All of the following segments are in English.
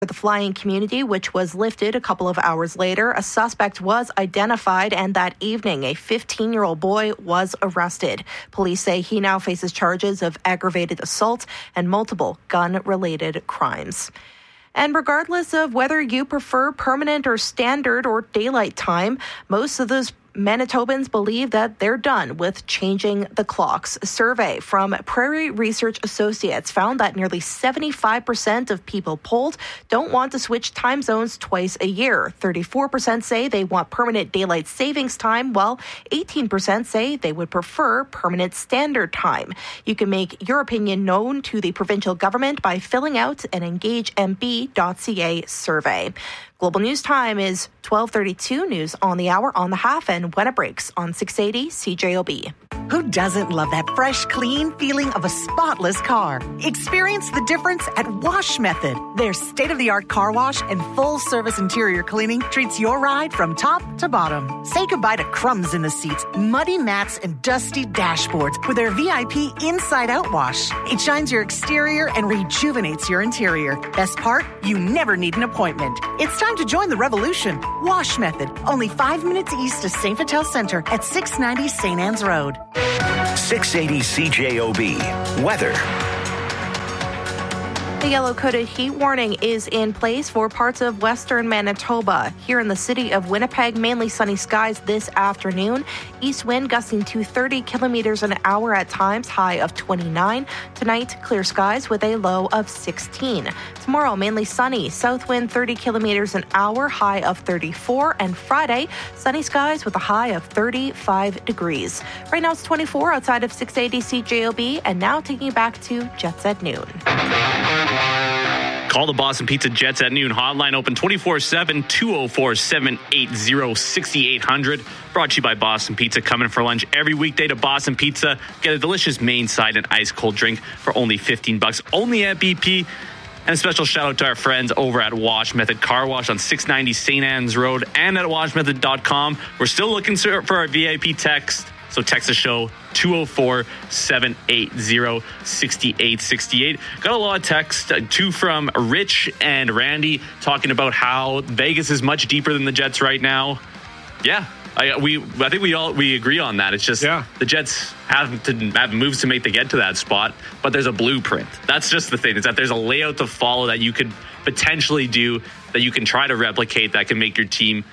For the flying community, which was lifted a couple of hours later, a suspect was identified, and that evening, a 15-year-old boy was arrested. Police say he now faces charges of aggravated assault and multiple gun-related crimes. And regardless of whether you prefer permanent or standard or daylight time, most of those Manitobans believe that they're done with changing the clocks. A survey from Prairie Research Associates found that nearly 75% of people polled don't want to switch time zones twice a year. 34% say they want permanent daylight savings time, while 18% say they would prefer permanent standard time. You can make your opinion known to the provincial government by filling out an engagemb.ca survey. Global News Time is 12:32. News on the hour, on the half, and when it breaks on 680 CJOB. Who doesn't love that fresh, clean feeling of a spotless car? Experience the difference at Wash Method. Their state-of-the-art car wash and full-service interior cleaning treats your ride from top to bottom. Say goodbye to crumbs in the seats, muddy mats, and dusty dashboards with their VIP inside-out wash. It shines your exterior and rejuvenates your interior. Best part? You never need an appointment. It's time to join the revolution. Wash Method, only 5 minutes east of St. Vital Centre at 690 St. Anne's Road. 680 CJOB. Weather. The yellow-coated heat warning is in place for parts of western Manitoba. Here in the city of Winnipeg, mainly sunny skies this afternoon. East wind gusting to 30 kilometers an hour at times, high of 29. Tonight, clear skies with a low of 16. Tomorrow, mainly sunny, south wind 30 kilometers an hour, high of 34. And Friday, sunny skies with a high of 35 degrees. Right now, it's 24 outside of 680 CJOB. And now taking you back to Jets at Noon. Call the Boston Pizza Jets at Noon hotline, open 24/7, 204-780-6800. Brought to you by Boston Pizza, coming for lunch every weekday to Boston Pizza. Get a delicious main side and ice cold drink for only $15, only at BP. And a special shout out to our friends over at Wash Method Car Wash on 690 St. Anne's Road and at washmethod.com. We're still looking for our VIP text. So text the show, 204-780-6868. Got a lot of text, two from Rich and Randy, talking about how Vegas is much deeper than the Jets right now. Yeah, I think we agree on that. It's just the Jets have moves to make to get to that spot, but there's a blueprint. That's just the thing, is that there's a layout to follow that you could potentially do, that you can try to replicate, that can make your team,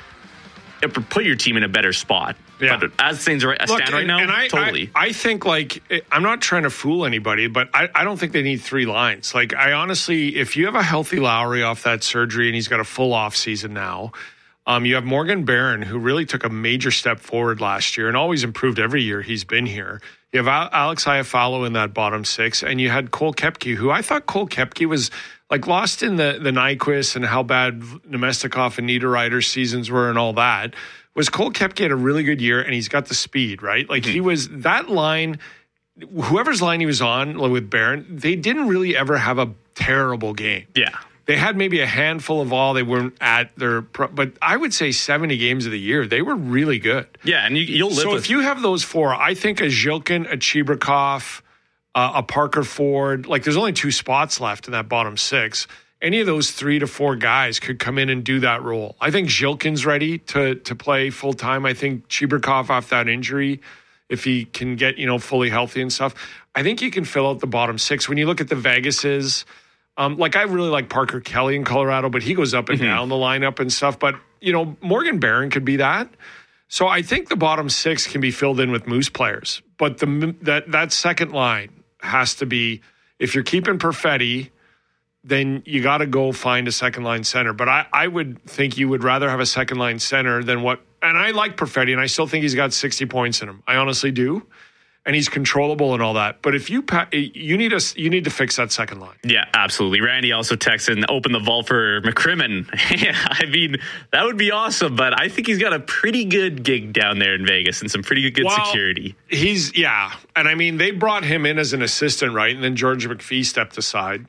put your team in a better spot. Yeah. But as things stand right now, totally. I think, I'm not trying to fool anybody, but I don't think they need three lines. I honestly, if you have a healthy Lowry off that surgery and he's got a full off season now, you have Morgan Barron, who really took a major step forward last year and always improved every year he's been here. You have Alex Iafallo in that bottom six, and you had Cole Koepke, who I thought Cole Koepke was lost in the Nyquist and how bad Nemestikov and Niederreiter seasons were and all that. Was Cole Koepke had a really good year, and he's got the speed, right? He was that line, whoever's line he was on with Barron, they didn't really ever have a terrible game. Yeah. They had maybe a handful of all. They weren't at their, but I would say 70 games of the year, they were really good. Yeah, and you'll live so with. If you have those four, I think a Zhilkin, a Chibrikov, a Parker Ford, there's only two spots left in that bottom six. Any of those 3 to 4 guys could come in and do that role. I think Zhilkin's ready to play full time. I think Chibrikov off that injury, if he can get fully healthy and stuff, I think you can fill out the bottom six. When you look at the Vegases, I really like Parker Kelly in Colorado, but he goes up and down the lineup and stuff. But Morgan Barron could be that. So I think the bottom six can be filled in with Moose players. But that second line has to be, if you're keeping Perfetti, then you got to go find a second-line center. But I would think you would rather have a second-line center than what – and I like Perfetti, and I still think he's got 60 points in him. I honestly do. And he's controllable and all that. But if you need to fix that second line. Yeah, absolutely. Randy also texted and opened the vault for McCrimmon. I mean, that would be awesome. But I think he's got a pretty good gig down there in Vegas and some pretty good security. And I mean, they brought him in as an assistant, right? And then George McPhee stepped aside.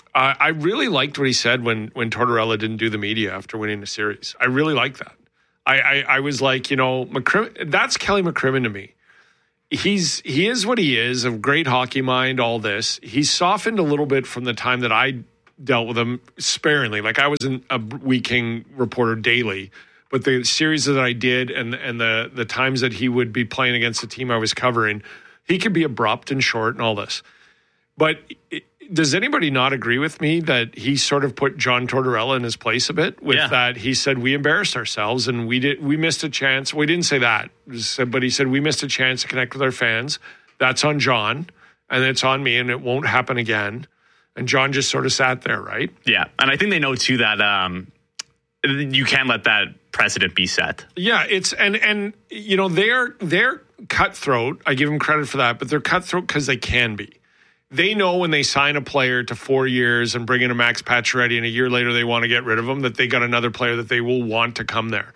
I really liked what he said when Tortorella didn't do the media after winning the series. I really liked that. I was like, McCrimmon, that's Kelly McCrimmon to me. He is what he is, a great hockey mind, all this. He's softened a little bit from the time that I dealt with him sparingly. Like I wasn't a Wheat King reporter daily, but the series that I did and the times that he would be playing against the team I was covering, he could be abrupt and short and all this. But does anybody not agree with me that he sort of put John Tortorella in his place a bit with that? He said, we embarrassed ourselves and we missed a chance. We didn't say that, but he said, we missed a chance to connect with our fans. That's on John and it's on me and it won't happen again. And John just sort of sat there, right? Yeah. And I think they know too that you can't let that precedent be set. Yeah, it's and you know, they're cutthroat. I give them credit for that, but they're cutthroat because they can be. They know when they sign a player to 4 years and bring in a Max Pacioretty and a year later they want to get rid of him, that they got another player that they will want to come there.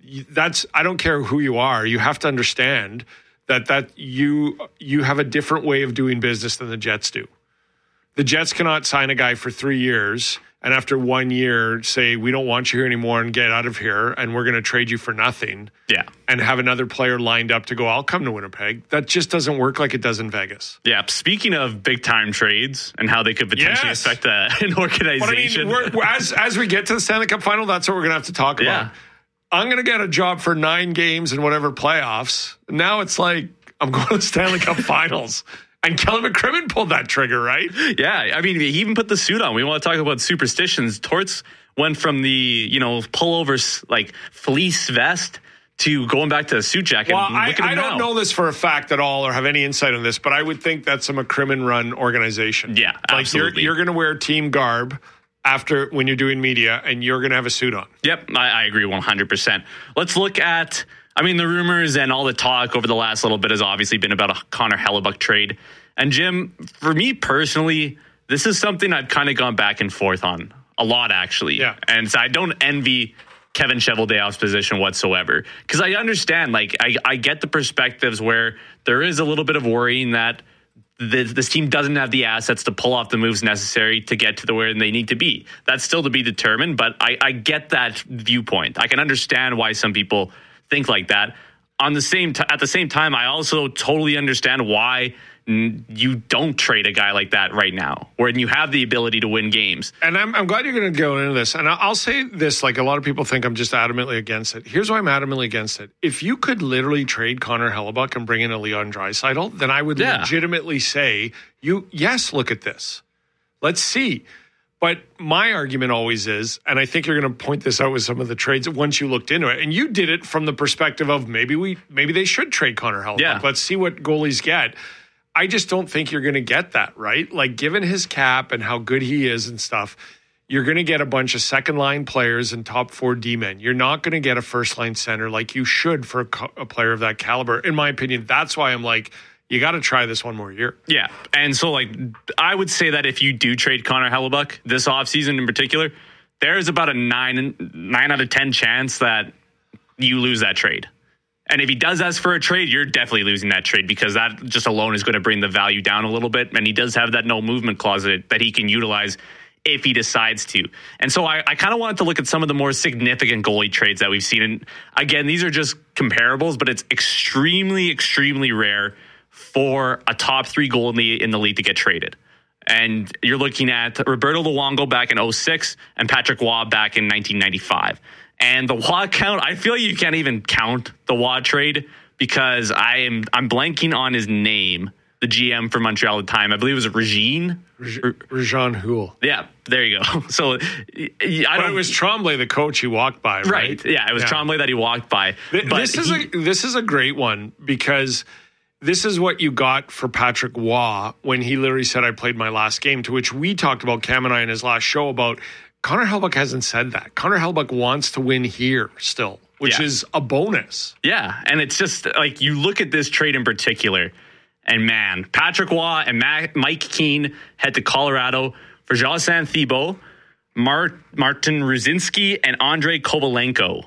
I don't care who you are. You have to understand that you have a different way of doing business than the Jets do. The Jets cannot sign a guy for 3 years and after 1 year say, we don't want you here anymore and get out of here and we're going to trade you for nothing. Yeah. And have another player lined up to go, I'll come to Winnipeg. That just doesn't work like it does in Vegas. Yeah. Speaking of big time trades and how they could potentially affect an organization. But I mean, as we get to the Stanley Cup final, that's what we're going to have to talk about. Yeah. I'm going to get a job for 9 games in whatever playoffs. Now it's like I'm going to the Stanley Cup finals. And Kelly McCrimmon pulled that trigger, right? Yeah. I mean, he even put the suit on. We want to talk about superstitions. Torts went from the, pullover, like fleece vest to going back to the suit jacket. Well, I don't know this for a fact at all or have any insight on this, but I would think that's a McCrimmon-run organization. Yeah, absolutely. Like you're going to wear team garb when you're doing media, and you're going to have a suit on. Yep, I agree 100%. Let's look at... the rumors and all the talk over the last little bit has obviously been about a Connor Hellebuyck trade. And Jim, for me personally, this is something I've kind of gone back and forth on a lot, actually. Yeah. And so I don't envy Kevin Cheveldayoff's position whatsoever. Because I understand, I get the perspectives where there is a little bit of worrying that this team doesn't have the assets to pull off the moves necessary to get to where they need to be. That's still to be determined, but I get that viewpoint. I can understand why some people think like that. At the same time, I also totally understand why you don't trade a guy like that right now, when you have the ability to win games. And I'm glad you're going to go into this. And I'll say this, like a lot of people think I'm just adamantly against it. Here's why I'm adamantly against it. If you could literally trade Connor Hellebuyck and bring in a Leon Draisaitl, then I would legitimately say, yes, look at this. Let's see. But my argument always is, and I think you're going to point this out with some of the trades once you looked into it, and you did it from the perspective of maybe they should trade Connor Hellebuyck. Yeah. Let's see what goalies get. I just don't think you're going to get that, right? Like, given his cap and how good he is and stuff, you're going to get a bunch of second-line players and top 4 D-men. You're not going to get a first-line center like you should for a player of that caliber. In my opinion, that's why I'm like, you got to try this one more year. Yeah. And so, I would say that if you do trade Connor Hellebuyck this offseason in particular, there's about a 9 out of 10 chance that you lose that trade. And if he does ask for a trade, you're definitely losing that trade because that just alone is going to bring the value down a little bit. And he does have that no movement clause that he can utilize if he decides to. And so I kind of wanted to look at some of the more significant goalie trades that we've seen. And again, these are just comparables, but it's extremely, extremely rare for a top 3 goalie in the league to get traded. And you're looking at Roberto Luongo back in 2006 and Patrick Waugh back in 1995. And the Waugh count, I feel like you can't even count the Waugh trade because I'm blanking on his name. The GM for Montreal at the time, I believe it was Regine Houle. Yeah, there you go. So it was Tremblay, the coach he walked by, right? Yeah, it was Tremblay that he walked by. This is a great one because this is what you got for Patrick Waugh when he literally said, I played my last game, to which we talked about, Cam and I, in his last show about Connor Hellebuyck hasn't said that. Connor Hellebuyck wants to win here still, which is a bonus. Yeah, and it's just like you look at this trade in particular, and man, Patrick Waugh and Mike Keane head to Colorado for Jocelyn Thibault, Martin Ruzinski, and Andrei Kovalenko.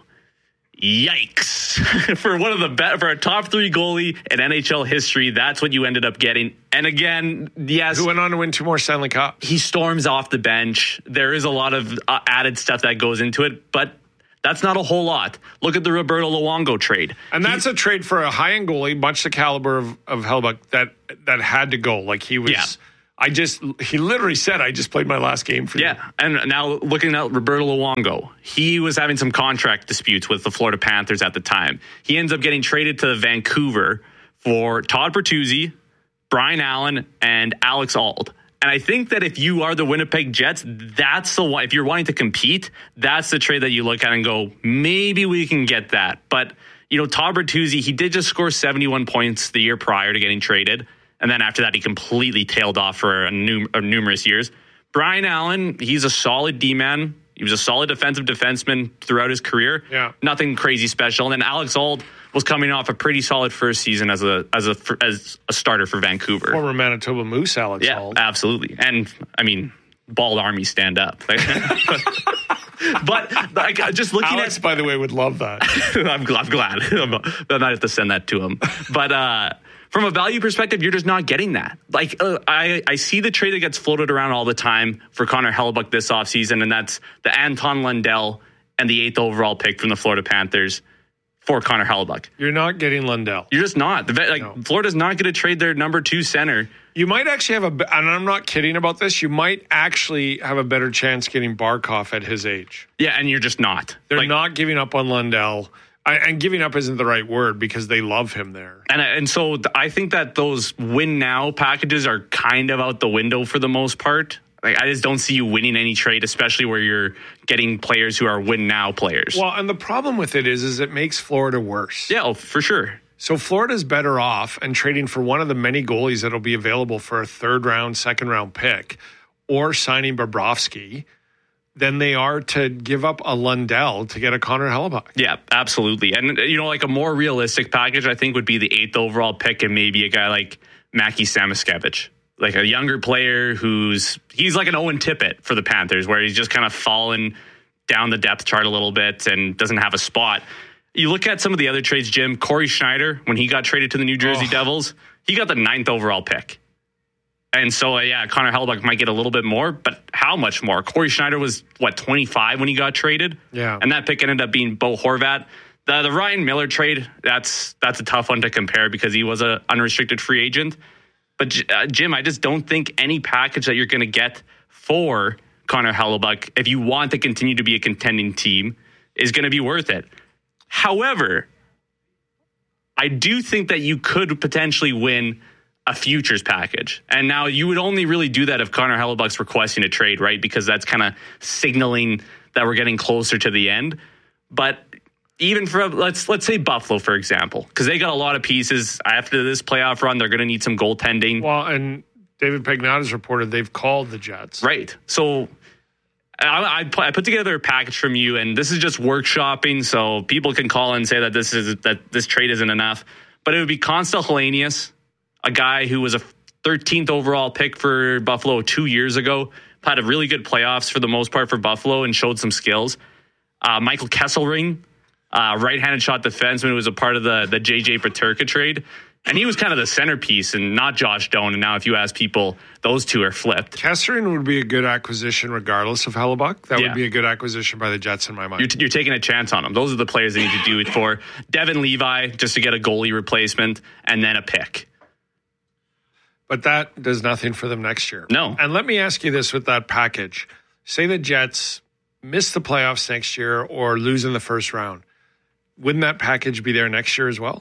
Yikes. For a top 3 goalie in NHL history, that's what you ended up getting. And again, yes. Who went on to win 2 more Stanley Cups. He storms off the bench. There is a lot of added stuff that goes into it, but that's not a whole lot. Look at the Roberto Luongo trade. And that's a trade for a high-end goalie, much the caliber of Hellebuyck, that had to go. Like he was He literally said, I just played my last game for you. Yeah, and now looking at Roberto Luongo, he was having some contract disputes with the Florida Panthers at the time. He ends up getting traded to Vancouver for Todd Bertuzzi, Brian Allen, and Alex Auld. And I think that if you are the Winnipeg Jets, that's the one. If you're wanting to compete, that's the trade that you look at and go, maybe we can get that. But, Todd Bertuzzi, he did just score 71 points the year prior to getting traded. And then after that, he completely tailed off for numerous years. Brian Allen, he's a solid D-man. He was a solid defensive defenseman throughout his career. Yeah. Nothing crazy special. And then Alex Auld was coming off a pretty solid first season as a starter for Vancouver. Former Manitoba Moose, Alex Auld. Yeah, absolutely. And, Bald Army stand up. But just looking Alex, by the way, would love that. I'm glad. I might have to send that to him. But from a value perspective, you're just not getting that. I see the trade that gets floated around all the time for Connor Hellebuyck this offseason, and that's the Anton Lundell and the 8th overall pick from the Florida Panthers for Connor Hellebuyck. You're not getting Lundell. You're just not. No. Florida's not going to trade their number 2 center. You might actually have and I'm not kidding about this, you might actually have a better chance getting Barkov at his age. Yeah, and you're just not. They're not giving up on Lundell. And giving up isn't the right word because they love him there. And so I think that those win now packages are kind of out the window for the most part. I just don't see you winning any trade, especially where you're getting players who are win now players. Well, and the problem with it is it makes Florida worse. Yeah, for sure. So Florida's better off and trading for one of the many goalies that'll be available for a 3rd round, 2nd round pick, or signing Bobrovsky, than they are to give up a Lundell to get a Connor Hellebuyck. Yeah, absolutely. And, a more realistic package, I think, would be the 8th overall pick and maybe a guy like Mackie Samoskevich. Like a younger player he's like an Owen Tippett for the Panthers, where he's just kind of fallen down the depth chart a little bit and doesn't have a spot. You look at some of the other trades, Jim. Corey Schneider, when he got traded to the New Jersey Devils, he got the 9th overall pick. And so, Connor Hellebuyck might get a little bit more, but how much more? Corey Schneider was, 25 when he got traded? Yeah. And that pick ended up being Bo Horvat. The Ryan Miller trade, that's a tough one to compare because he was an unrestricted free agent. But, Jim, I just don't think any package that you're going to get for Connor Hellebuyck, if you want to continue to be a contending team, is going to be worth it. However, I do think that you could potentially win a futures package. And now you would only really do that if Connor Hellebuyck's requesting a trade, right? Because that's kind of signaling that we're getting closer to the end. But even for, let's say Buffalo, for example, because they got a lot of pieces. After this playoff run, they're going to need some goaltending. Well, and David Pagnotta has reported they've called the Jets. Right. So I put together a package from you, and this is just workshopping, so people can call and say that this trade isn't enough. But it would be Constant Helenius, a guy who was a 13th overall pick for Buffalo 2 years ago, had a really good playoffs for the most part for Buffalo and showed some skills. Michael Kesselring, right-handed shot defenseman, who was a part of the JJ Peterka trade. And he was kind of the centerpiece and not Josh Doan. And now if you ask people, those two are flipped. Kesselring would be a good acquisition regardless of Hellebuyck. That would be a good acquisition by the Jets in my mind. You're taking a chance on them. Those are the players they need to do it for. Devin Levi, just to get a goalie replacement, and then a pick. But that does nothing for them next year. No. And let me ask you this with that package. Say the Jets miss the playoffs next year or lose in the first round. Wouldn't that package be there next year as well?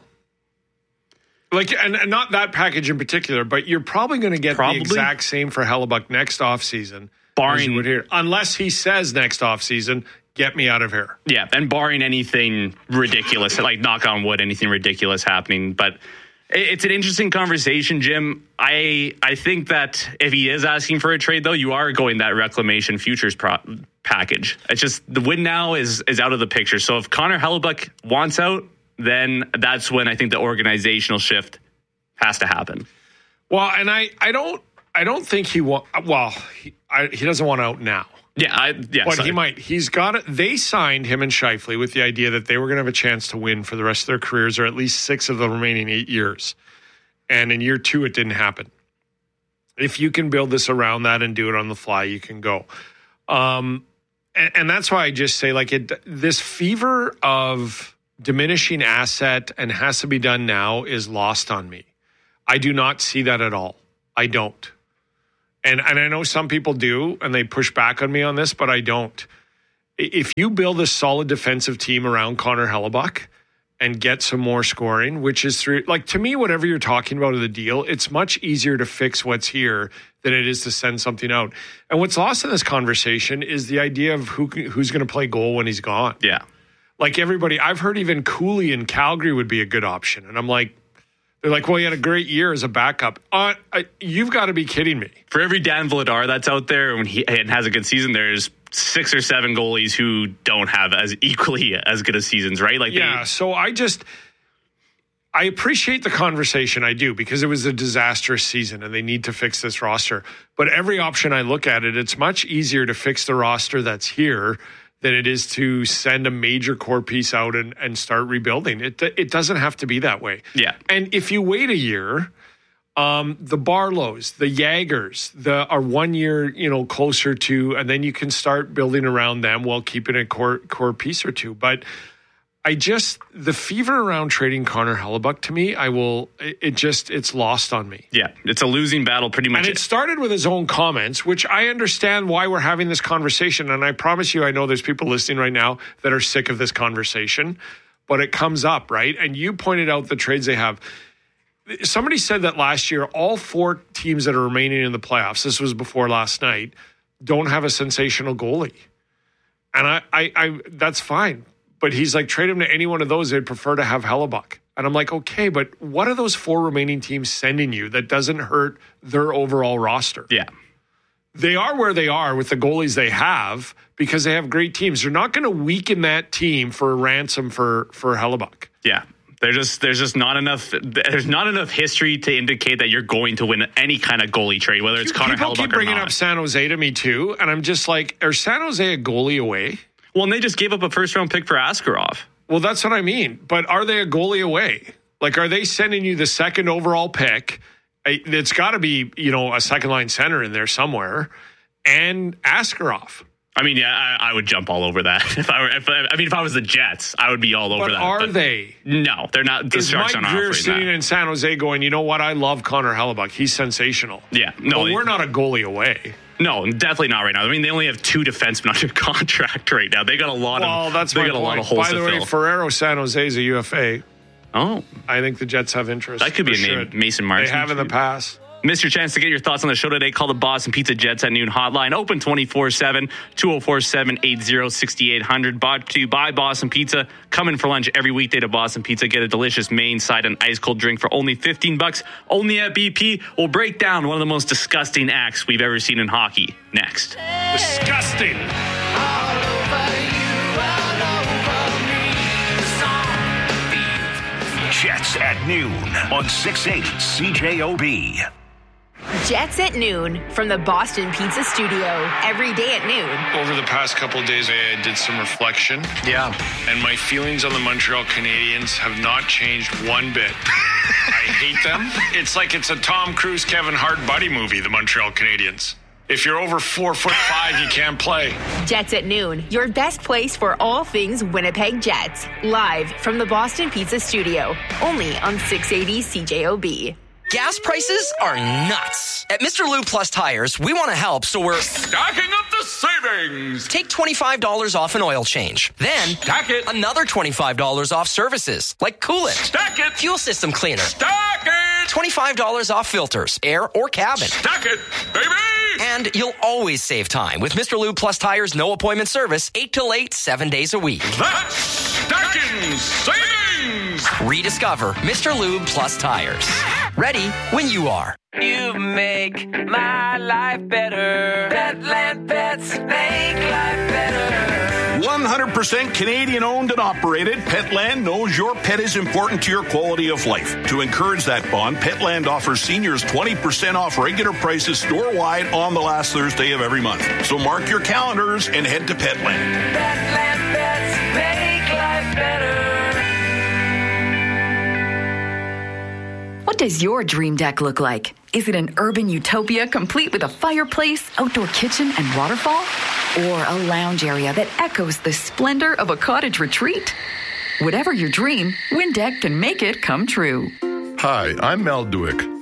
And not that package in particular, but you're probably going to get the exact same for Hellebuyck next offseason. Barring, you would hear, unless he says next offseason, get me out of here. Yeah, and barring anything ridiculous, like knock on wood, anything ridiculous happening. But it's an interesting conversation, Jim. I think that if he is asking for a trade, though, you are going that reclamation futures package. It's just the win now is out of the picture. So if Connor Hellebuyck wants out, then that's when I think the organizational shift has to happen. Well, and I don't think he want. Well, he doesn't want out now. But he might. He's got it. They signed him and Scheifele with the idea that they were going to have a chance to win for the rest of their careers, or at least 6 of the remaining 8 years. And in year 2, it didn't happen. If you can build this around that and do it on the fly, you can go. And that's why I just say, this fever of diminishing asset and has to be done now is lost on me. I do not see that at all. I don't. And I know some people do, and they push back on me on this, but I don't. If you build a solid defensive team around Connor Hellebuyck and get some more scoring, which is through, like, to me, whatever you're talking about of the deal, it's much easier to fix what's here than it is to send something out. And what's lost in this conversation is the idea of who's going to play goal when he's gone. Yeah. Like everybody, I've heard even Cooley in Calgary would be a good option. And I'm like, they're like, well, he had a great year as a backup. You've got to be kidding me. For every Dan Vladar that's out there when he has a good season, there's 6 or 7 goalies who don't have as equally as good as seasons, right? Like, so I appreciate the conversation. I do, because it was a disastrous season and they need to fix this roster. But every option I look at it, it's much easier to fix the roster that's here than it is to send a major core piece out and start rebuilding. It doesn't have to be that way. Yeah. And if you wait a year, the Barlows, the Jagers, are 1 year, closer to, and then you can start building around them while keeping a core piece or two. But the fever around trading Connor Hellebuyck, to me, it's lost on me. Yeah, it's a losing battle pretty much. And it started with his own comments, which I understand why we're having this conversation. And I promise you, I know there's people listening right now that are sick of this conversation, but it comes up, right? And you pointed out the trades they have. Somebody said that last year, all 4 teams that are remaining in the playoffs, this was before last night, don't have a sensational goalie. And I that's fine. But he's like, trade him to any one of those. They'd prefer to have Hellebuyck. And I'm like, okay, but what are those 4 remaining teams sending you that doesn't hurt their overall roster? Yeah. They are where they are with the goalies they have because they have great teams. They're not going to weaken that team for a ransom for Hellebuyck. Yeah. There's just not enough. There's not enough history to indicate that you're going to win any kind of goalie trade, whether it's Connor Hellebuyck or not. People keep bringing up San Jose to me too, and I'm just like, are San Jose a goalie away? Well, and they just gave up a first-round pick for Askarov. Well, that's what I mean. But are they a goalie away? Like, are they sending you the second overall pick? It's got to be, a second-line center in there somewhere, and Askarov. I mean, yeah, I would jump all over that. If I was the Jets, I would be all over that. Are they? No, they're not. The Sharks aren't offering that. Sitting in San Jose going, you know what? I love Connor Hellebuyck. He's sensational. Yeah. No, but we're not a goalie away. No, definitely not right now. I mean, they only have 2 defensemen under contract right now. They got a lot of. That's my point. A lot of holes By the way, Ferrero San Jose is a UFA. Oh, I think the Jets have interest. That could be a name. Mason Martin. They have in the past. Missed your chance to get your thoughts on the show today? Call the Boston Pizza Jets at noon hotline. Open 24/7, 2047-80-6800. Brought to you by Boston Pizza. Come in for lunch every weekday to Boston Pizza. Get a delicious main, side, and ice cold drink for only $15. Only at BP. We'll break down one of the most disgusting acts we've ever seen in hockey. Next. Disgusting. Jets at noon on 680 CJOB. Jets at noon from the Boston Pizza Studio. Every day at noon. Over the past couple of days, I did some reflection. Yeah. And my feelings on the Montreal Canadiens have not changed one bit. I hate them. It's like it's a Tom Cruise, Kevin Hart buddy movie, the Montreal Canadiens. If you're over 4'5", you can't play. Jets at noon, your best place for all things Winnipeg Jets. Live from the Boston Pizza Studio. Only on 680 CJOB. Gas prices are nuts. At Mr. Lube Plus Tires, we want to help, so we're stacking up the savings. Take $25 off an oil change. Then stack it. Another $25 off services, like coolant. Stack it. Fuel system cleaner. Stack it. $25 off filters, air or cabin. Stack it, baby. And you'll always save time with Mr. Lube Plus Tires' no appointment service, 8 till 8, 7 days a week. That's stacking savings. Rediscover Mr. Lube Plus Tires. Ready when you are. You make my life better. Petland Pets make life better. 100% Canadian owned and operated, Petland knows your pet is important to your quality of life. To encourage that bond, Petland offers seniors 20% off regular prices store-wide on the last Thursday of every month. So mark your calendars and head to Petland. Petland Pets make life better. What does your dream deck look like? Is it an urban utopia complete with a fireplace, outdoor kitchen, and waterfall? Or a lounge area that echoes the splendor of a cottage retreat? Whatever your dream, Windeck can make it come true. Hi, I'm Mel Duick.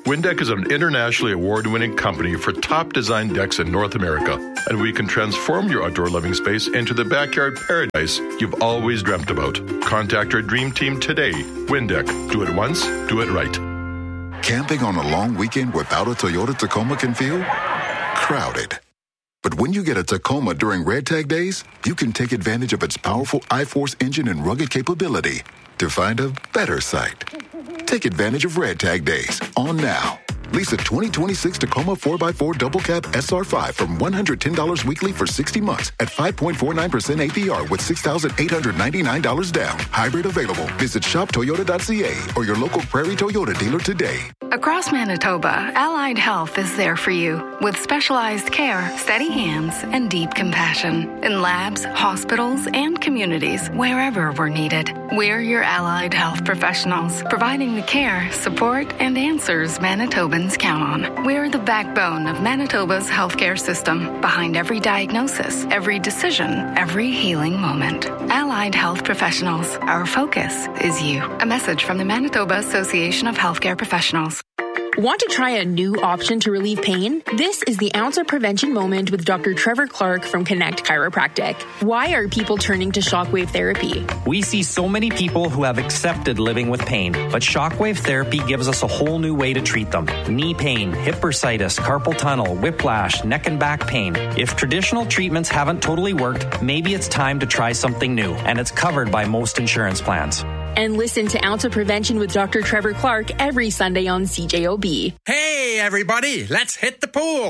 Windeck is an internationally award-winning company for top design decks in North America, and we can transform your outdoor living space into the backyard paradise you've always dreamt about. Contact our dream team today. Windeck. Do it once, do it right. Camping on a long weekend without a Toyota Tacoma can feel crowded. But when you get a Tacoma during Red Tag Days, you can take advantage of its powerful iForce engine and rugged capability to find a better site. Take advantage of Red Tag Days on now. Lease a 2026 Tacoma 4x4 Double Cab SR5 from $110 weekly for 60 months at 5.49% APR with $6,899 down. Hybrid available. Visit shoptoyota.ca or your local Prairie Toyota dealer today. Across Manitoba, Allied Health is there for you with specialized care, steady hands, and deep compassion in labs, hospitals, and communities wherever we're needed. We're your Allied Health professionals, providing the care, support, and answers Manitobans count on. We're the backbone of Manitoba's healthcare system, behind every diagnosis, every decision, every healing moment. Allied Health Professionals, our focus is you. A message from the Manitoba Association of Healthcare Professionals. Want to try a new option to relieve pain? This is the Ounce of Prevention Moment with Dr. Trevor Clark from Connect Chiropractic. Why are people turning to shockwave therapy? We see so many people who have accepted living with pain, but shockwave therapy gives us a whole new way to treat them. Knee pain, hip bursitis, carpal tunnel, whiplash, neck and back pain. If traditional treatments haven't totally worked, maybe it's time to try something new, and it's covered by most insurance plans. And listen to Ounce of Prevention with Dr. Trevor Clark every Sunday on CJOB. Hey, everybody, let's hit the pool.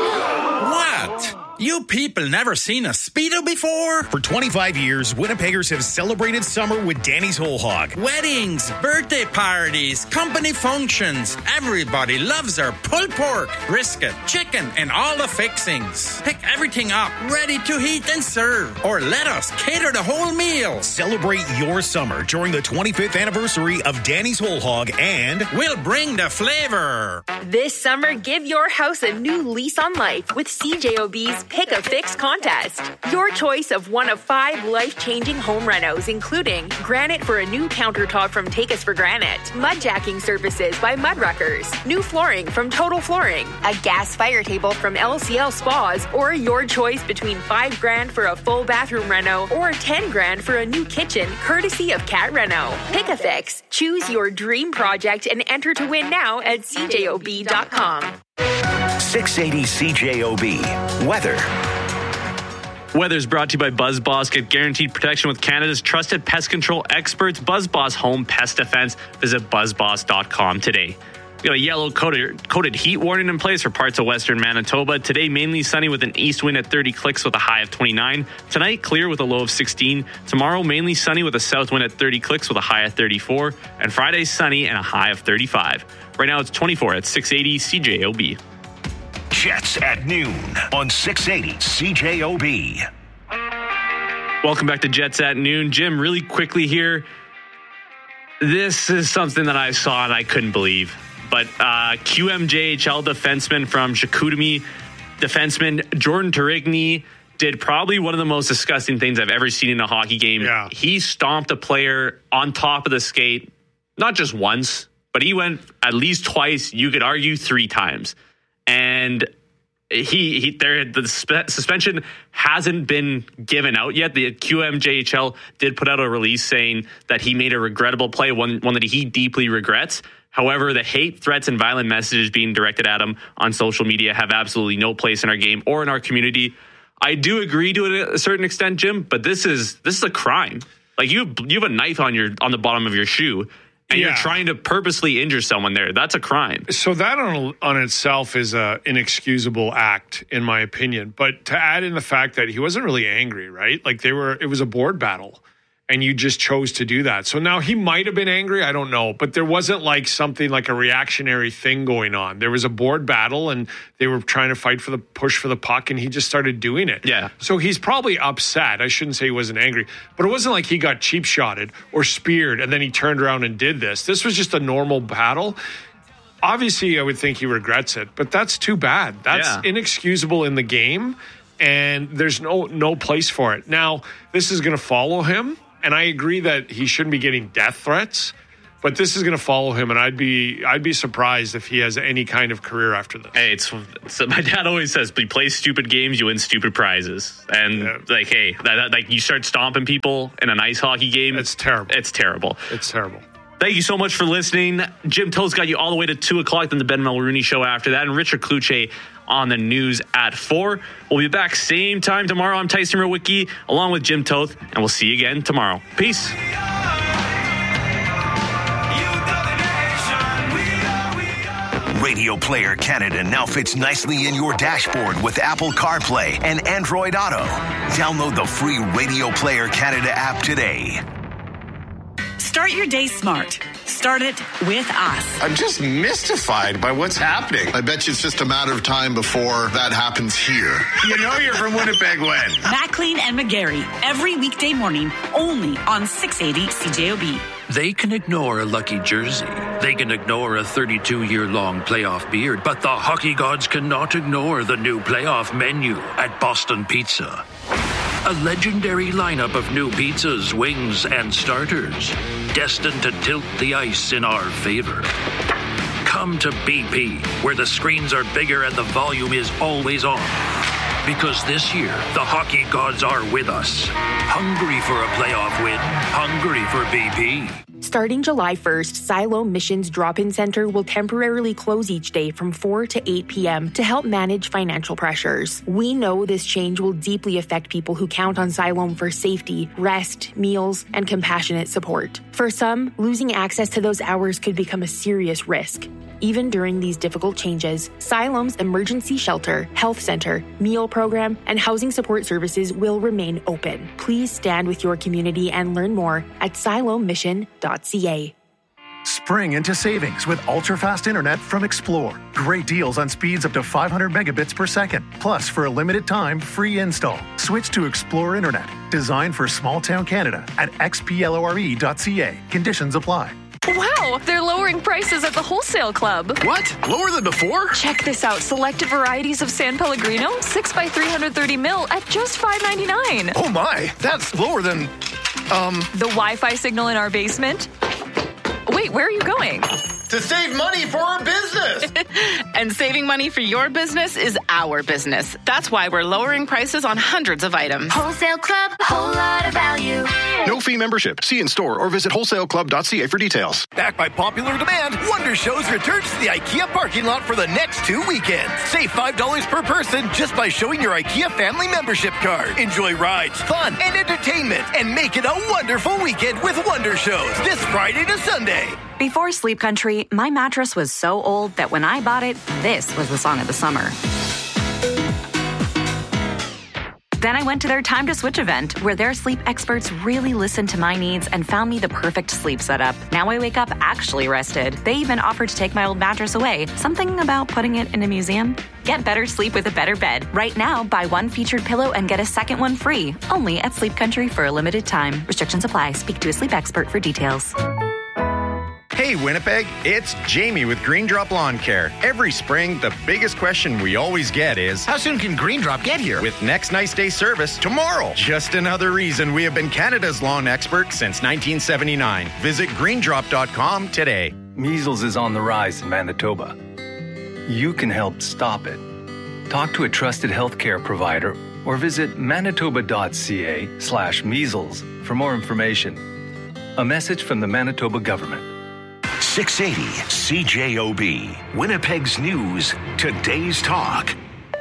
What? You people never seen a Speedo before? For 25 years, Winnipeggers have celebrated summer with Danny's Whole Hog. Weddings, birthday parties, company functions. Everybody loves our pulled pork, brisket, chicken, and all the fixings. Pick everything up, ready to heat and serve. Or let us cater the whole meal. Celebrate your summer during the 25th anniversary of Danny's Whole Hog, and we'll bring the flavor. This summer, give your house a new lease on life with CJOB's Pick a Fix contest. Your choice of one of 5 life-changing home renos, including granite for a new countertop from Take Us for Granite, mudjacking services by Mudruckers, new flooring from Total Flooring, a gas fire table from LCL Spas, or your choice between $5,000 for a full bathroom reno or $10,000 for a new kitchen, courtesy of Cat Reno. Pick a Fix. Choose your dream project and enter to win now at CJOB.com. 680 CJOB. Weather. Weather's brought to you by BuzzBoss. Get guaranteed protection with Canada's trusted pest control experts, BuzzBoss Home Pest Defense. Visit BuzzBoss.com today. We got a yellow coated heat warning in place for parts of western Manitoba. Today, mainly sunny with an east wind at 30 clicks with a high of 29. Tonight, clear with a low of 16. Tomorrow, mainly sunny with a south wind at 30 clicks with a high of 34. And Friday, sunny and a high of 35. Right now, it's 24 at 680 CJOB. Jets at noon on 680 CJOB. Welcome back to Jets at noon. Jim, really quickly here. This is something that I saw and I couldn't believe. But QMJHL defenseman from Chicoutimi, defenseman Jordan Tarigny, did probably one of the most disgusting things I've ever seen in a hockey game. Yeah. He stomped a player on top of the skate, not just once, but he went at least twice, you could argue 3 times. And the suspension hasn't been given out yet. The QMJHL did put out a release saying that he made a regrettable play, one that he deeply regrets. However, the hate, threats, and violent messages being directed at him on social media have absolutely no place in our game or in our community. I do agree to a certain extent, Jim, but this is a crime. Like you have a knife on the bottom of your shoe, and you're trying to purposely injure someone there. That's a crime. So that on itself is an inexcusable act, in my opinion. But to add in the fact that he wasn't really angry, right? Like it was a board battle, and you just chose to do that. So now he might have been angry. I don't know. But there wasn't like something like a reactionary thing going on. There was a board battle, and they were trying to push for the puck, and he just started doing it. Yeah. So he's probably upset. I shouldn't say he wasn't angry. But it wasn't like he got cheap shotted or speared, and then he turned around and did this. This was just a normal battle. Obviously, I would think he regrets it, but that's too bad. That's inexcusable in the game, and there's no place for it. Now, this is going to follow him. And I agree that he shouldn't be getting death threats, But this is going to follow him, and I'd be surprised if he has any kind of career after this. Hey, it's my dad always says, you play stupid games, you win stupid prizes. And hey, you start stomping people in an ice hockey game. It's terrible. It's terrible. It's terrible. Thank you so much for listening. Jim Toe's got you all the way to 2 o'clock, then the Ben Mulrooney Show after that, and Richard Kluche on the news at 4. We'll be back same time tomorrow. I'm Tyson Rowicki, along with Jim Toth, and we'll see you again tomorrow. Peace. Radio Player Canada now fits nicely in your dashboard with Apple CarPlay and Android Auto. Download the free Radio Player Canada app today. Start your day smart. Start it with us. I'm just mystified by what's happening. I bet you it's just a matter of time before that happens here. You know you're from Winnipeg when? Maclean and McGarry, every weekday morning, only on 680 CJOB. They can ignore a lucky jersey. They can ignore a 32-year-long playoff beard, but the hockey gods cannot ignore the new playoff menu at Boston Pizza. A legendary lineup of new pizzas, wings, and starters, destined to tilt the ice in our favor. Come to BP, where the screens are bigger and the volume is always on. Because this year, the hockey gods are with us. Hungry for a playoff win. Hungry for BP. Starting July 1st, Siloam Missions Drop-In Center will temporarily close each day from 4 to 8 p.m. to help manage financial pressures. We know this change will deeply affect people who count on Siloam for safety, rest, meals, and compassionate support. For some, losing access to those hours could become a serious risk. Even during these difficult changes, Siloam's emergency shelter, health center, meal program, and housing support services will remain open. Please stand with your community and learn more at siloammission.ca. Spring into savings with ultra-fast internet from Explore. Great deals on speeds up to 500 megabits per second. Plus, for a limited time, free install. Switch to Explore Internet, designed for small-town Canada at xplore.ca. Conditions apply. Wow, they're lowering prices at the Wholesale Club. What? Lower than before? Check this out. Selected varieties of San Pellegrino, 6x 330 mil at just $5.99. Oh my, that's lower than, The Wi-Fi signal in our basement. Wait, where are you going? To save money for our business. And saving money for your business is our business. That's why we're lowering prices on hundreds of items. Wholesale Club, a whole lot of value. No fee membership. See in store or visit wholesaleclub.ca for details. Backed by popular demand, Wonder Shows returns to the IKEA parking lot for the next 2 weekends. Save $5 per person just by showing your IKEA family membership card. Enjoy rides, fun, and entertainment, and make it a wonderful weekend with Wonder Shows this Friday to Sunday. Before Sleep Country, my mattress was so old that when I bought it, this was the song of the summer. Then I went to their Time to Switch event, where their sleep experts really listened to my needs and found me the perfect sleep setup. Now I wake up actually rested. They even offered to take my old mattress away. Something about putting it in a museum? Get better sleep with a better bed. Right now, buy one featured pillow and get a second one free. Only at Sleep Country for a limited time. Restrictions apply. Speak to a sleep expert for details. Hey Winnipeg, it's Jamie with Green Drop Lawn Care. Every spring, the biggest question we always get is, how soon can Green Drop get here? With next nice day service tomorrow. Just another reason we have been Canada's lawn expert since 1979. Visit greendrop.com today. Measles is on the rise in Manitoba. You can help stop it. Talk to a trusted healthcare provider or visit manitoba.ca/measles for more information. A message from the Manitoba government. 680 CJOB, Winnipeg's News, Today's Talk.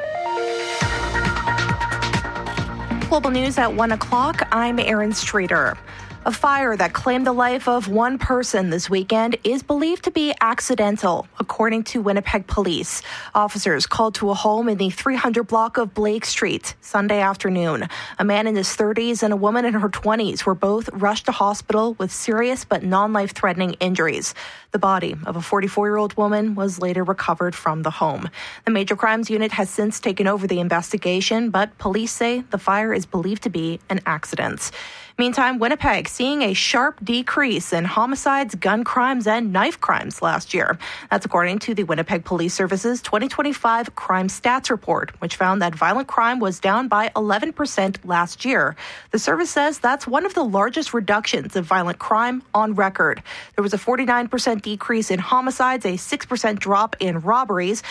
Global News at 1 o'clock. I'm Erin Streeter. A fire that claimed the life of one person this weekend is believed to be accidental, according to Winnipeg police. Officers called to a home in the 300 block of Blake Street Sunday afternoon. A man in his 30s and a woman in her 20s were both rushed to hospital with serious but non-life-threatening injuries. The body of a 44-year-old woman was later recovered from the home. The Major Crimes Unit has since taken over the investigation, but police say the fire is believed to be an accident. Meantime, Winnipeg seeing a sharp decrease in homicides, gun crimes, and knife crimes last year. That's according to the Winnipeg Police Service's 2025 Crime Stats Report, which found that violent crime was down by 11% last year. The service says that's one of the largest reductions of violent crime on record. There was a 49% decrease in homicides, a 6% drop in robberies,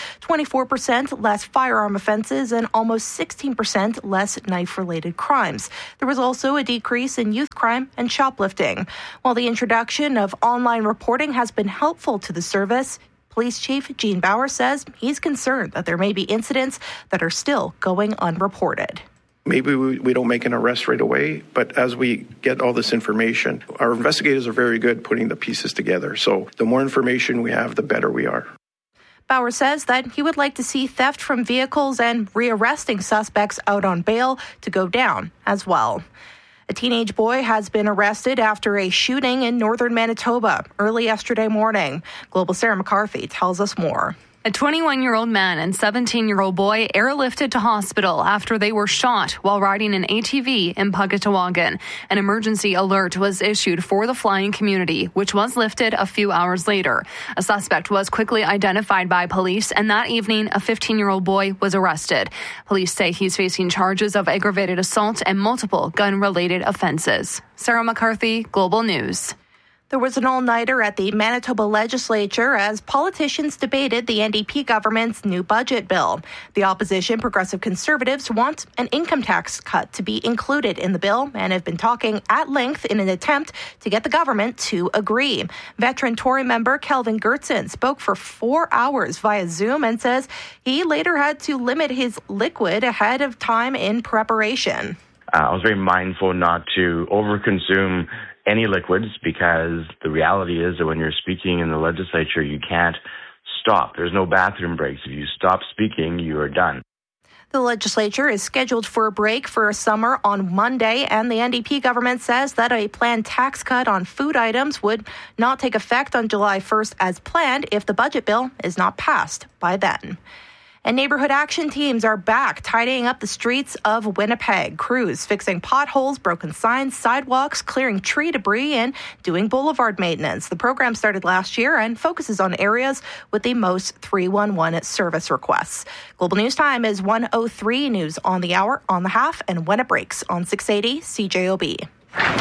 24% less firearm offenses, and almost 16% less knife-related crimes. There was also a decrease in youth crime and shoplifting. While the introduction of online reporting has been helpful to the service, Police Chief Gene Bauer says he's concerned that there may be incidents that are still going unreported. Maybe we don't make an arrest right away, but as we get all this information, our investigators are very good putting the pieces together. So the more information we have, the better we are. Bauer says that he would like to see theft from vehicles and rearresting suspects out on bail to go down as well. A teenage boy has been arrested after a shooting in northern Manitoba early yesterday morning. Global Sarah McCarthy tells us more. A 21-year-old man and 17-year-old boy airlifted to hospital after they were shot while riding an ATV in Pugatawagan. An emergency alert was issued for the flying community, which was lifted a few hours later. A suspect was quickly identified by police, and that evening, a 15-year-old boy was arrested. Police say he's facing charges of aggravated assault and multiple gun-related offenses. Sarah McCarthy, Global News. There was an all-nighter at the Manitoba legislature as politicians debated the NDP government's new budget bill. The opposition, Progressive Conservatives, want an income tax cut to be included in the bill and have been talking at length in an attempt to get the government to agree. Veteran Tory member Kelvin Gertson spoke for 4 hours via Zoom and says he later had to limit his liquid ahead of time in preparation. I was very mindful not to overconsume any liquids because the reality is that when you're speaking in the legislature, you can't stop. There's no bathroom breaks. If you stop speaking, you are done. The legislature is scheduled for a break for summer on Monday, and the NDP government says that a planned tax cut on food items would not take effect on July 1st as planned if the budget bill is not passed by then. And neighborhood action teams are back tidying up the streets of Winnipeg. Crews fixing potholes, broken signs, sidewalks, clearing tree debris, and doing boulevard maintenance. The program started last year and focuses on areas with the most 311 service requests. Global News Time is 1:03. News on the hour, on the half, and when it breaks on 680 CJOB.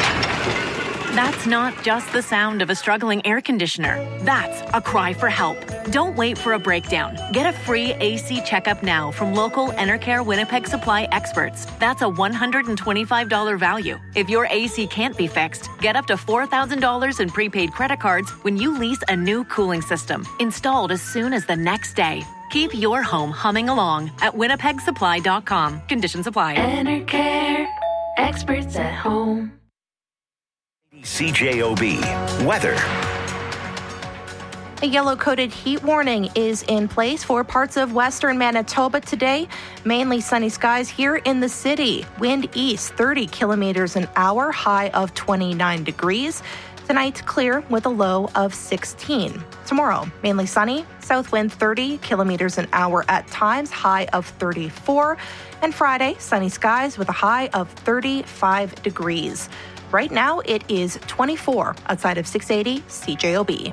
That's not just the sound of a struggling air conditioner. That's a cry for help. Don't wait for a breakdown. Get a free AC checkup now from local Enercare Winnipeg Supply experts. That's a $125 value. If your AC can't be fixed, get up to $4,000 in prepaid credit cards when you lease a new cooling system, installed as soon as the next day. Keep your home humming along at winnipegsupply.com. Conditions apply. Enercare, experts at home. CJOB weather. A yellow-coated heat warning is in place for parts of western Manitoba today. Mainly sunny skies here in the city. Wind east 30 kilometers an hour, high of 29 degrees. Tonight, clear with a low of 16. Tomorrow, mainly sunny, south wind 30 kilometers an hour at times, high of 34. And Friday, sunny skies with a high of 35 degrees. Right now, it is 24 outside of 680 CJOB.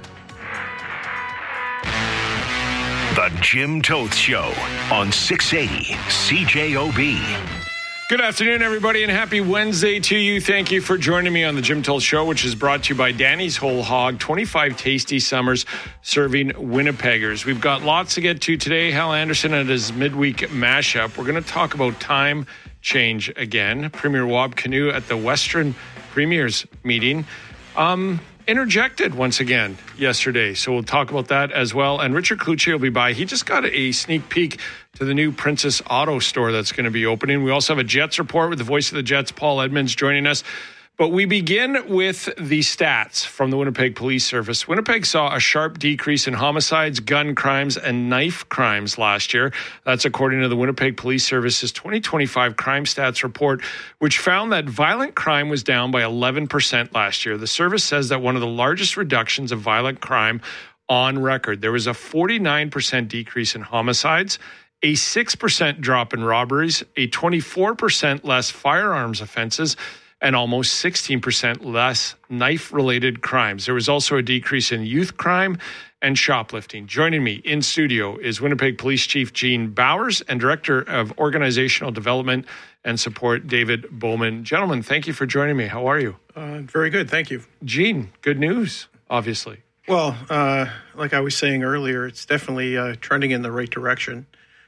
The Jim Toth Show on 680 CJOB. Good afternoon, everybody, and happy Wednesday to you. Thank you for joining me on the Jim Toth Show, which is brought to you by Danny's Whole Hog, 25 tasty summers serving Winnipeggers. We've got lots to get to today. Hal Anderson at his midweek mashup. We're going to talk about time change again. Premier Wab Kinew at the Western Premiers meeting interjected once again yesterday. So we'll talk about that as well. And Richard Cloutier will be by. He just got a sneak peek to the new Princess Auto store that's going to be opening. We also have a Jets report with the voice of the Jets, Paul Edmonds, joining us. But we begin with the stats from the Winnipeg Police Service. Winnipeg saw a sharp decrease in homicides, gun crimes, and knife crimes last year. That's according to the Winnipeg Police Service's 2025 Crime Stats Report, which found that violent crime was down by 11% last year. The service says that one of the largest reductions of violent crime on record. There was a 49% decrease in homicides, a 6% drop in robberies, a 24% less firearms offenses, and almost 16% less knife-related crimes. There was also a decrease in youth crime and shoplifting. Joining me in studio is Winnipeg Police Chief Gene Bowers and Director of Organizational Development and Support, David Bowman. Gentlemen, thank you for joining me. How are you? Very good, thank you. Gene, good news, obviously. Well, like I was saying earlier, it's definitely trending in the right direction.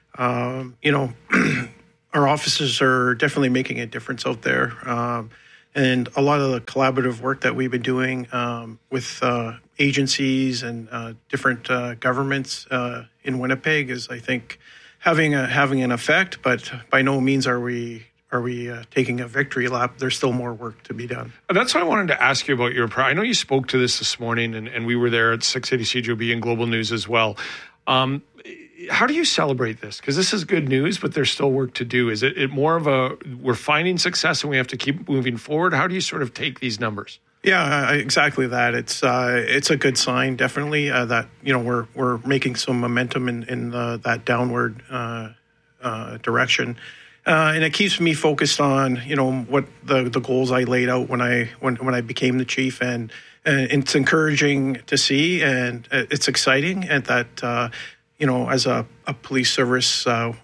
Our officers are definitely making a difference out there. And a lot of the collaborative work that we've been doing with agencies and different governments in Winnipeg is, I think, having an effect. But by no means are we taking a victory lap. There's still more work to be done. That's why I wanted to ask you about your. I know you spoke to this morning, and we were there at 680 CJOB and Global News as well. How do you celebrate this? Because this is good news, but there's still work to do. Is it more of we're finding success and we have to keep moving forward? How do you sort of take these numbers? Yeah, exactly that. It's a good sign, definitely, that we're making some momentum in that downward direction, and it keeps me focused on what the goals I laid out when I became the chief, and it's encouraging to see, and it's exciting, and that. As a police service,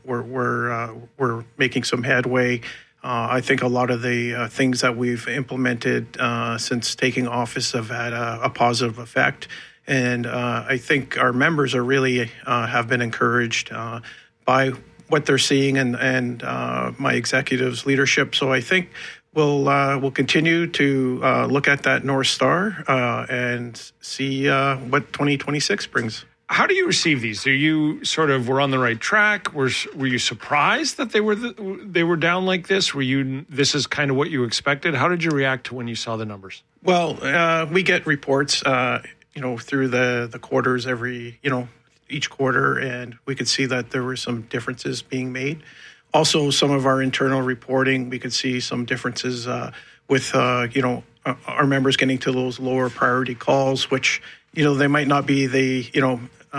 we're making some headway. I think a lot of the things that we've implemented since taking office have had a positive effect, and I think our members are really have been encouraged by what they're seeing and my executives' leadership. So I think we'll continue to look at that North Star and see what 2026 brings. How do you receive these? Are you sort of were on the right track? Were you surprised that they were down like this? This is kind of what you expected? How did you react to when you saw the numbers? Well, we get reports, through the quarters each quarter, and we could see that there were some differences being made. Also, some of our internal reporting, we could see some differences with our members getting to those lower priority calls, which they might not be the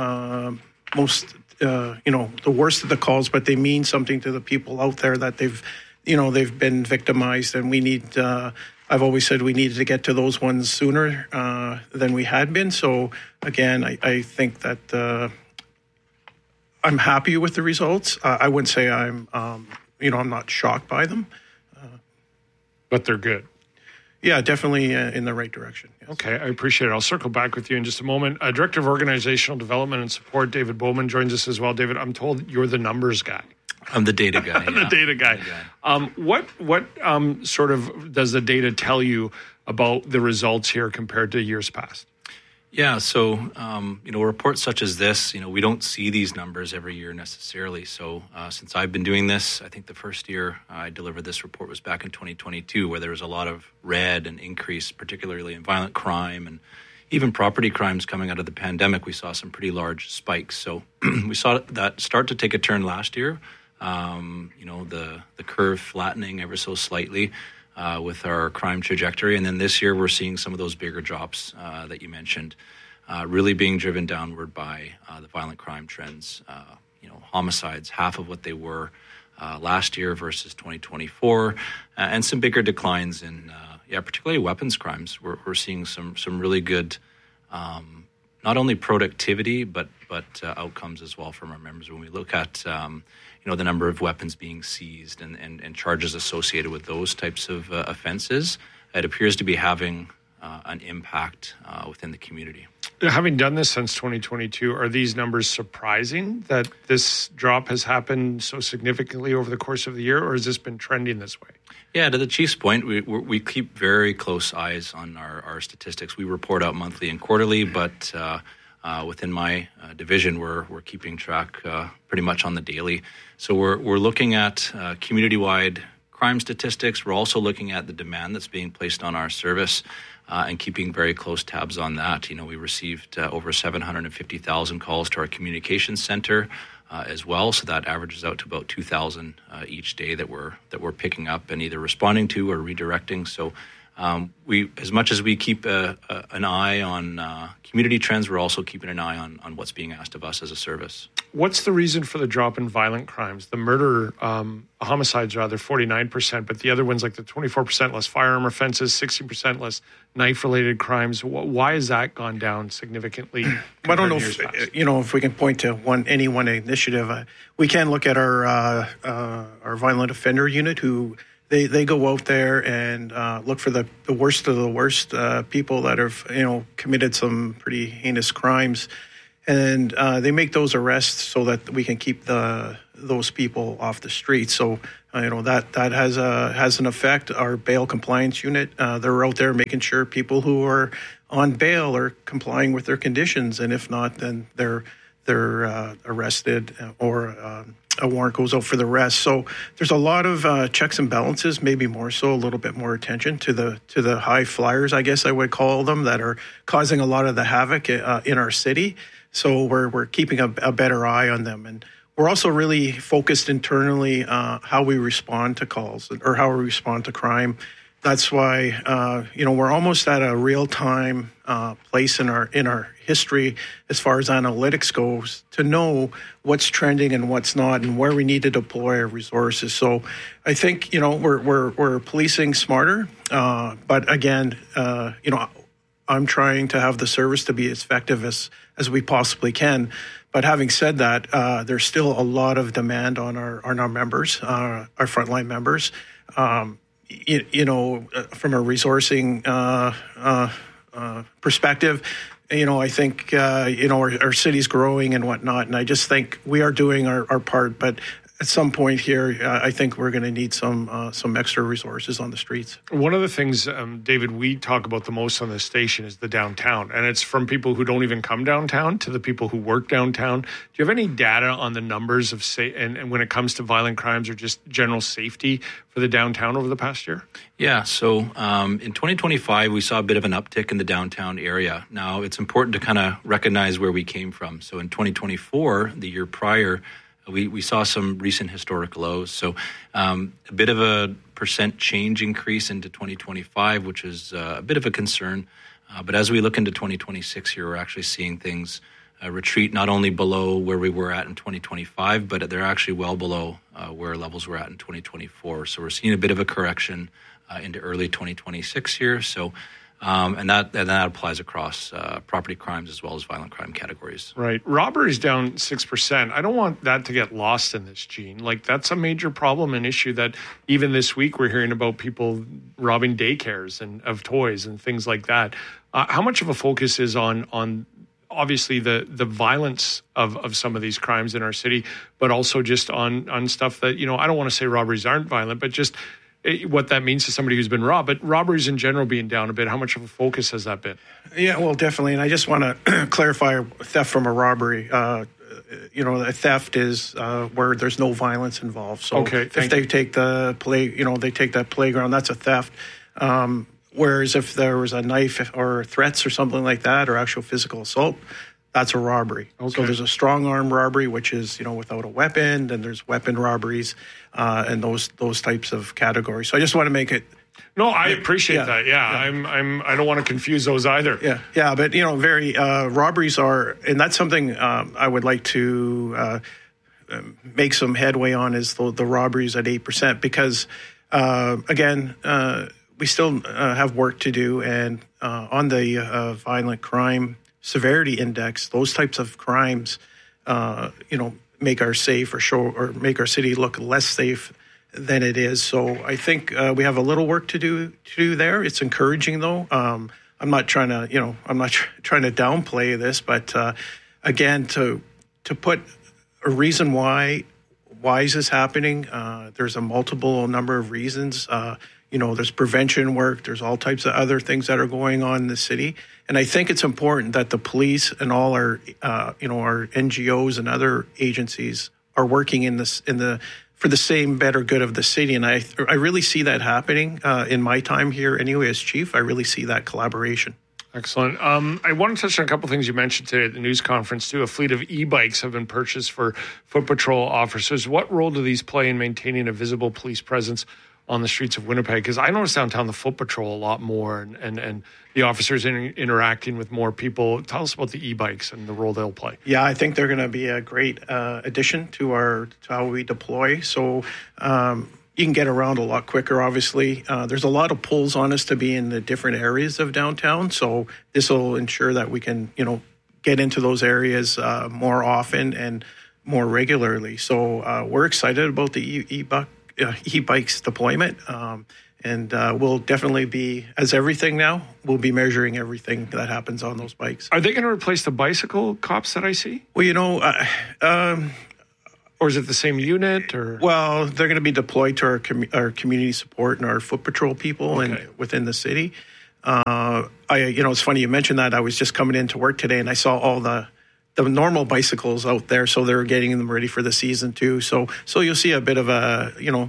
most the worst of the calls, but they mean something to the people out there that they've been victimized, and we need. I've always said we needed to get to those ones sooner than we had been. So again, I think that I'm happy with the results. I wouldn't say I'm not shocked by them, but they're good. Yeah, definitely in the right direction. Yes. Okay, I appreciate it. I'll circle back with you in just a moment. Director of Organizational Development and Support, David Bowman, joins us as well. David, I'm told you're the numbers guy. I'm the data guy. The data guy. What sort of does the data tell you about the results here compared to years past? Yeah, so, reports such as this, we don't see these numbers every year necessarily. So since I've been doing this, I think the first year I delivered this report was back in 2022, where there was a lot of red and increase, particularly in violent crime and even property crimes coming out of the pandemic. We saw some pretty large spikes. So we saw that start to take a turn last year, the curve flattening ever so slightly. With our crime trajectory. And then this year, we're seeing some of those bigger drops that you mentioned, really being driven downward by the violent crime trends. Homicides, half of what they were last year versus 2024, and some bigger declines in, particularly weapons crimes. We're seeing some really good, not only productivity, but outcomes as well from our members. When we look at the number of weapons being seized and charges associated with those types of offenses, it appears to be having an impact within the community. Having done this since 2022, are these numbers surprising that this drop has happened so significantly over the course of the year, or has this been trending this way? Yeah, to the Chief's point, we keep very close eyes on our statistics. We report out monthly and quarterly, but within my division, we're keeping track pretty much on the daily. So we're looking at community-wide crime statistics. We're also looking at the demand that's being placed on our service and keeping very close tabs on that. We received over 750,000 calls to our communications center as well. So that averages out to about 2,000 each day that we're picking up and either responding to or redirecting. So we, as much as we keep an eye on community trends, we're also keeping an eye on what's being asked of us as a service. What's the reason for the drop in violent crimes? The murder, homicides rather, 49%, but the other ones, like the 24% less firearm offenses, 60% less knife-related crimes. Why has that gone down significantly? I don't know if we can point to any one initiative. We can look at our violent offender unit, who they go out there and look for the worst of the worst people that have committed some pretty heinous crimes. And they make those arrests so that we can keep those people off the streets. So that has an effect. Our bail compliance unit, they're out there making sure people who are on bail are complying with their conditions, and if not, then they're arrested or a warrant goes out for the arrest. So there's a lot of checks and balances, maybe more so, a little bit more attention to the high flyers, I guess I would call them, that are causing a lot of the havoc in our city. So we're keeping a better eye on them. And we're also really focused internally how we respond to calls or how we respond to crime. That's why, we're almost at a real-time place in our history as far as analytics goes to know what's trending and what's not and where we need to deploy our resources. So I think, we're policing smarter. But again, I'm trying to have the service to be as effective as we possibly can. But having said that, there's still a lot of demand on our members, our frontline members. From a resourcing perspective, I think, our city's growing and whatnot. And I just think we are doing our part. But at some point here, I think we're going to need some extra resources on the streets. One of the things, David, we talk about the most on this station is the downtown. And it's from people who don't even come downtown to the people who work downtown. Do you have any data on the numbers of and when it comes to violent crimes or just general safety for the downtown over the past year? Yeah, so in 2025, we saw a bit of an uptick in the downtown area. Now, it's important to kind of recognize where we came from. So in 2024, the year prior, we saw some recent historic lows. So a bit of a percent change increase into 2025, which is a bit of a concern. But as we look into 2026 here, we're actually seeing things retreat not only below where we were at in 2025, but they're actually well below where levels were at in 2024. So we're seeing a bit of a correction into early 2026 here. So and that applies across property crimes as well as violent crime categories. Right. Robbery's down 6%. I don't want that to get lost in this, Gene. Like, that's a major problem, an issue that even this week we're hearing about people robbing daycares and of toys and things like that. How much of a focus is on obviously the violence of some of these crimes in our city, but also just on stuff that, I don't want to say robberies aren't violent, but just what that means to somebody who's been robbed, but robberies in general being down a bit. How much of a focus has that been? Yeah, well, definitely. And I just want to clarify theft from a robbery. A theft is where there's no violence involved. So if they take they take that playground, that's a theft. Whereas if there was a knife or threats or something like that, or actual physical assault, that's a robbery. Okay. So there's a strong arm robbery, which is, without a weapon. Then there's weapon robberies and those types of categories. So I just want to make it. No, I appreciate that. Yeah. I don't want to confuse those either. Yeah. But, very robberies are, and that's something I would like to make some headway on is the robberies at 8%, because, again, we still have work to do. And on the violent crime severity index, those types of crimes, make our make our city look less safe than it is. So I think we have a little work to do there. It's encouraging, though. I'm not trying to, trying to downplay this, but again, to put a reason why is this happening? There's a multiple number of reasons. There's prevention work. There's all types of other things that are going on in the city. And I think it's important that the police and all our NGOs and other agencies are working for the same better good of the city. And I really see that happening in my time here anyway as chief. I really see that collaboration. Excellent. I want to touch on a couple of things you mentioned today at the news conference, too. A fleet of e-bikes have been purchased for Foot Patrol officers. What role do these play in maintaining a visible police presence on the streets of Winnipeg? Because I noticed downtown the foot patrol a lot more, and the officers interacting with more people. Tell us about the e-bikes and the role they'll play. Yeah, I think they're going to be a great addition to how we deploy. So you can get around a lot quicker, obviously. There's a lot of pulls on us to be in the different areas of downtown. So this will ensure that we can, get into those areas more often and more regularly. So we're excited about the e-bikes deployment. And we'll definitely be, as everything now, we'll be measuring everything that happens on those bikes. Are they going to replace the bicycle cops that I see? Well, or is it the same unit? Or well, they're going to be deployed to our community support and our foot patrol people and within the city. It's funny you mentioned that. I was just coming into work today and I saw all the normal bicycles out there, so they're getting them ready for the season too. So you'll see a bit of a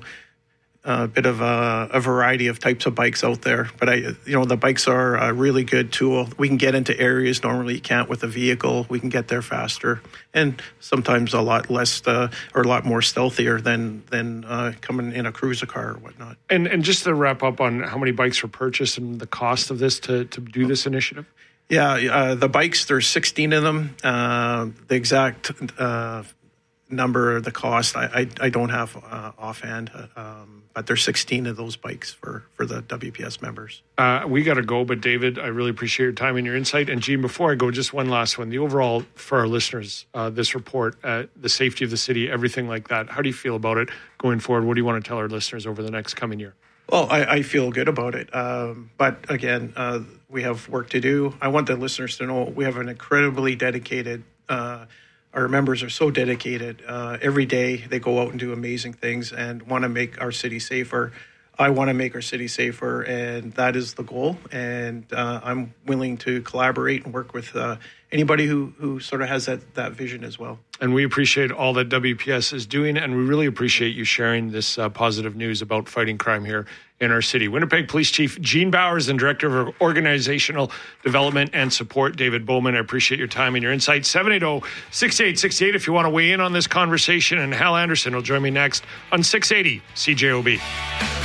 variety of types of bikes out there. But the bikes are a really good tool. We can get into areas normally you can't with a vehicle. We can get there faster and sometimes a lot less or a lot more stealthier than coming in a cruiser car or whatnot. And just to wrap up on how many bikes were purchased and the cost of this to do this initiative. Yeah, the bikes, there's 16 of them. The exact number, the cost, I don't have offhand, but there's 16 of those bikes for the WPS members. We got to go, but David, I really appreciate your time and your insight. And Gene, before I go, just one last one. The overall, for our listeners, this report, the safety of the city, everything like that, how do you feel about it going forward? What do you want to tell our listeners over the next coming year? Well, I feel good about it. But again, we have work to do. I want the listeners to know we have an incredibly dedicated, our members are so dedicated. Every day they go out and do amazing things and want to make our city safer. I want to make our city safer, and that is the goal. And I'm willing to collaborate and work with anybody who sort of has that vision as well. And we appreciate all that WPS is doing, and we really appreciate you sharing this positive news about fighting crime here in our city. Winnipeg Police Chief Gene Bowers and Director of Organizational Development and Support, David Bowman. I appreciate your time and your insight. 780-6868 if you want to weigh in on this conversation. And Hal Anderson will join me next on 680 CJOB.